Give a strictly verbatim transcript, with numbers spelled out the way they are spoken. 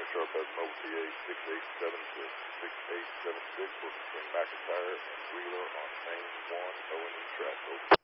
Sharp has an O T A six eight seven six. six eight seven six, we're between McIntyre and Wheeler on Main one, going in track.